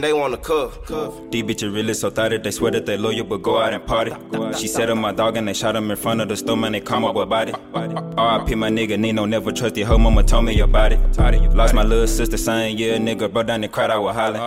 they wanna cuff. These bitches really so thotted, they swear that they loyal but go out and party. She said I'm my dog and they shot him in front of the store, man, they come up with body. R.I.P. my nigga Nino, never trusted her mama told me about it. Lost my little sister same year, nigga, bro down and cried, I was hollering.